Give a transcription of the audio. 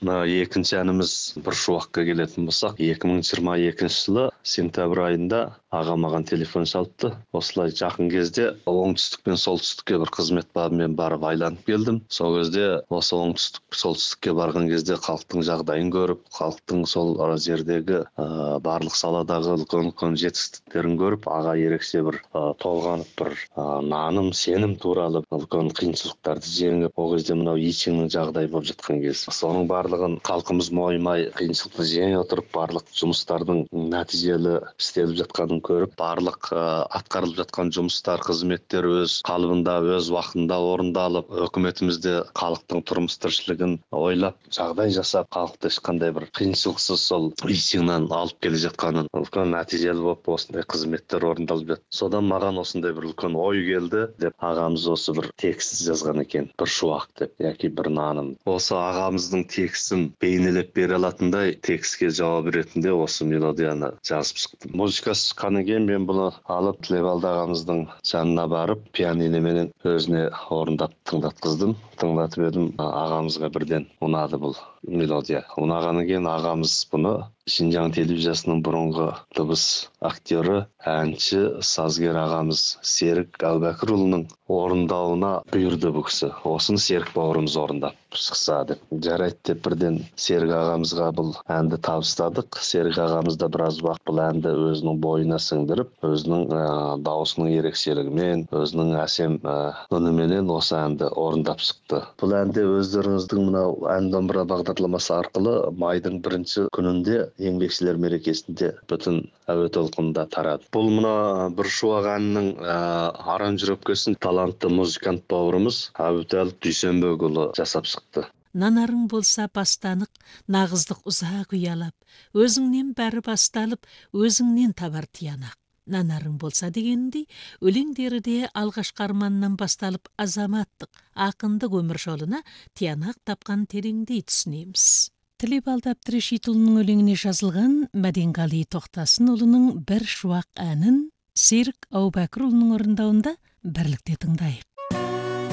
Екінші әніміз бір шуаққа келетін болсақ, 2022 жылы сентябрь айында аға маған телефон шалыпты. Осылай жақын кезде оңтүстік пен солтүстікке бір қызмет бабымен барып айланып келдім. Сол кезде осы оңтүстік солтүстікке барған кезде халықтың жағдайын көріп, халықтың сол жердегі барлық саладағы үлкен жетістіктерін көріп, аға ерекше бір толғанып, бір наным, сенім туралы үлкен қиыншылықтарды жеңіп, ол кезде мынау итшіңнің жағдайы болып жатқан кез. Соның барлығын халқымыз мойымай, қиыншылықты жеңе отырып, барлық жұмыстардың нәтижелі істеліп жатқанын көріп, барлық атқарылып жатқан жұмыстар, қызметтер өз қалыбында, өз уақытында орындалып, үкіметімізде халықтың тұрмыс тіршілігін ойлап, жағдай жасап, халықты ешқандай бір қиыншылықсыз сол итшіңнен алып келе жатқанын, үлкен нәтижелі болып осындай қызметтер орындалып жатты. Содан маған осындай бір үлкен ой келді деп ағамыз осы бір текст жазған екен, бір шуақ деп, яки бір наным. Осы ағамыздың текстін бейнелеп бере алатындай текстке жауап ретінде осы мелодияны жазып шықтым. Музыкасы шыққаннан кейін мен бұны алып Тілебалды ағамыздың жанына барып, пианиноменен өзіне орындап тыңдатқыздым. Тыңдатып едім, ағамызға бірден ұнады бұл мелодия. Ұнағаннан кейін ағамыз бұны Шинжаң телевизиясының бұрынғы дыбыс актері, әнші, сазгер ағамыз Серік Әубәкірұлының орындауына бұйырды бұл кісі. Осын Серік бауырымыз орындап шықса деп. Жарайды деп бірден Серік ағамызға бұл әнді табыстадық. Серік ағамыз да біраз уақыт бұл әнді өзінің бойына сіңдіріп, өзінің дауысының ерекшелігімен, өзінің әсем үніменен осы әнді орындап шықты. Бұл әнде өздеріңіздің мынау ән домбыра бағдарламасы арқылы майдың 1 күнінде еңбекшілер мерекесінде бүтін әуе толқынында тарады. Бұл мына бір шуақ әннің аранжировкасын талантты музыкант бауырымыз Әбутәліп Дүйсенбекұлы жасап шықты. Нанарың болса бастанық, нағыздық ұзақ ұялап, өзіңнен бәрі басталып, өзіңнен табар тиянақ. Нанарың болса дегеніндей, өлеңдеріде алғашқы арманнан басталып азаматтық, ақындық өмір жолына тиянақ тапқан тереңдей түсінеміз. Тілебалды Әбдірешитұлының өлеңіне жазылған Мәденғали Тоқтасынұлының бір шуақ әнін Серік Әубәкірұлының орындауында бірлікте тыңдайық.